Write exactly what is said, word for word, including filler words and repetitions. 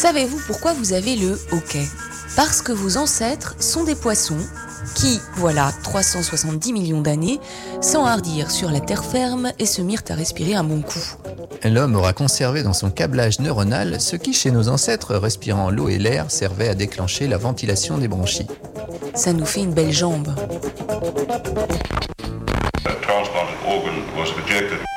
Savez-vous pourquoi vous avez le hoquet ? Parce que vos ancêtres sont des poissons qui, voilà trois cent soixante-dix millions d'années, s'enhardirent sur la terre ferme et se mirent à respirer un bon coup. L'homme aura conservé dans son câblage neuronal ce qui, chez nos ancêtres respirant l'eau et l'air, servait à déclencher la ventilation des bronchies. Ça nous fait une belle jambe. A transplanted organ was rejected.